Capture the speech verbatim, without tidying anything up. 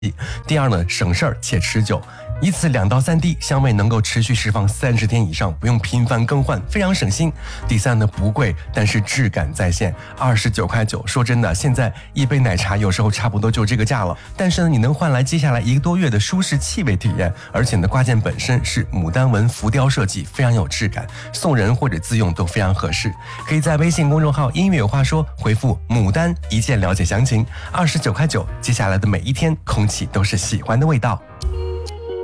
第二呢，省事儿且持久。一次两到三滴，香味能够持续释放三十天以上，不用频繁更换，非常省心。第三呢，不贵，但是质感在线，二十九块九。说真的，现在一杯奶茶有时候差不多就这个价了，但是呢，你能换来接下来一个多月的舒适气味体验，而且呢，挂件本身是牡丹纹浮雕设计，非常有质感，送人或者自用都非常合适。可以在微信公众号音乐有话说回复牡丹一键了解详情。二十九块九，接下来的每一天，空气都是喜欢的味道。